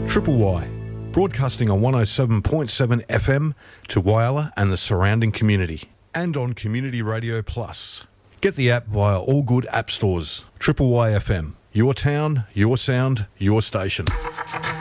Triple Y, broadcasting on 107.7 FM to Whyalla and the surrounding community, and on Community Radio Plus. Get the app via all good app stores. Triple Y FM, your town, your sound, your station.